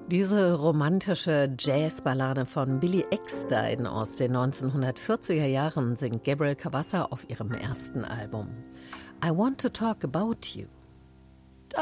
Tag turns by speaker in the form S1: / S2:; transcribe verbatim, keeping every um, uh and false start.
S1: Diese romantische Jazzballade von Billy Eckstine aus den neunzehnhundertvierziger Jahren singt Gabriel Cabaza auf ihrem ersten Album. I Want to Talk About You.